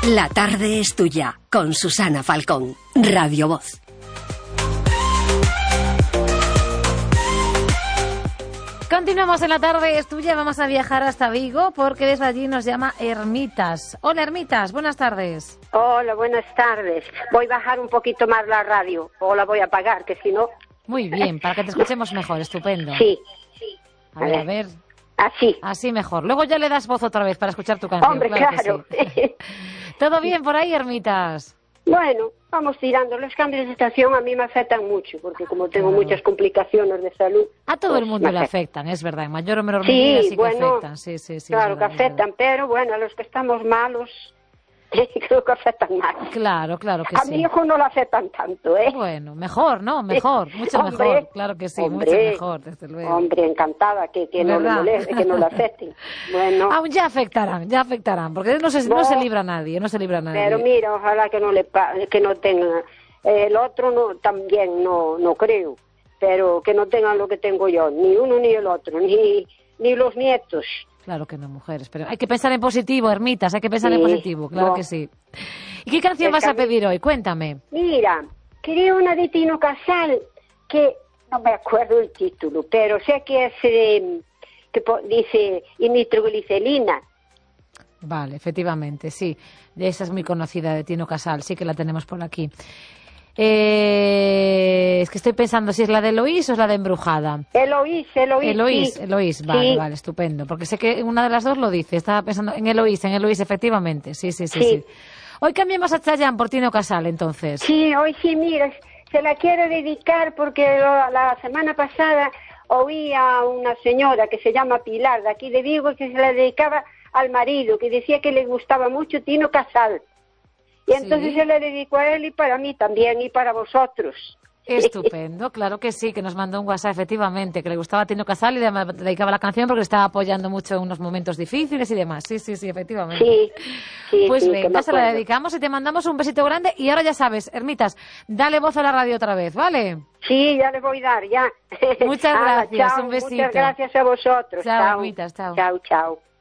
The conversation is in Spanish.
La tarde es tuya, con Susana Falcón, Radio Voz. Continuamos en La tarde es tuya, vamos a viajar hasta Vigo porque desde allí nos llama Hermitas. Hola Hermitas, buenas tardes. Hola, buenas tardes. Voy a bajar un poquito más la radio, o la voy a apagar, que si no... Muy bien, para que te escuchemos mejor, estupendo. Sí. A ver. Así. Así mejor. Luego ya le das voz otra vez para escuchar tu canción. Hombre, claro. Sí. ¿Todo bien por ahí, Hermitas? Bueno, vamos tirando. Los cambios de estación a mí me afectan mucho, porque como tengo muchas complicaciones de salud... A todo pues el mundo le afectan, es verdad. En mayor o menor medida sí que afectan. Sí, claro que afectan, pero bueno, a los que estamos malos... creo que afectan más. Claro que a sí. mi hijo no le afectan tanto, ¿eh? Bueno, mejor, ¿no? Mejor, mucho hombre, mejor. Claro que sí, mucho mejor, desde luego. Hombre, encantada que no le moleste, que no le afecten. Bueno. Aún ya afectarán, porque no se libra nadie, Pero mira, ojalá que no tenga. El otro no, también no creo, pero que no tengan lo que tengo yo, ni uno ni el otro, ni los nietos. Claro que no, mujeres, pero hay que pensar en positivo, Hermitas, hay que pensar en positivo, claro que sí. ¿Y qué canción vas a pedir hoy? Cuéntame. Mira, quería una de Tino Casal, que no me acuerdo el título, pero sé que es, que dice, y nitroglicerina. Vale, efectivamente, sí. Esa es muy conocida, de Tino Casal, sí que la tenemos por aquí. Es que estoy pensando si es la de Eloís o es la de Embrujada. Eloís, vale, estupendo. Porque sé que una de las dos lo dice. Estaba pensando en Eloís, efectivamente. Sí. Hoy cambiamos a Chayanne por Tino Casal, entonces. Sí, hoy sí, mira, se la quiero dedicar porque la semana pasada oí a una señora que se llama Pilar, de aquí de Vigo, que se la dedicaba al marido, que decía que le gustaba mucho Tino Casal. Y entonces se le dedicó a él y para mí también, y para vosotros. Estupendo, claro que sí, que nos mandó un WhatsApp, efectivamente, que le gustaba a Tino Casal y le dedicaba la canción porque le estaba apoyando mucho en unos momentos difíciles y demás. Sí, efectivamente. Sí, pues venga, se la dedicamos y te mandamos un besito grande. Y ahora ya sabes, Hermitas, dale voz a la radio otra vez, ¿vale? Sí, ya le voy a dar, ya. Muchas gracias, chao, un besito. Muchas gracias a vosotros. Chao, Hermitas, chao. Chao.